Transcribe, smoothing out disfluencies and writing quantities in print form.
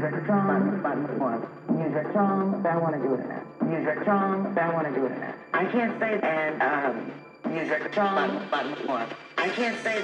Music Trump, Music Trump, I want to do it now. Music Trump, I want to do it now. I can't say and Music Trump, I can't say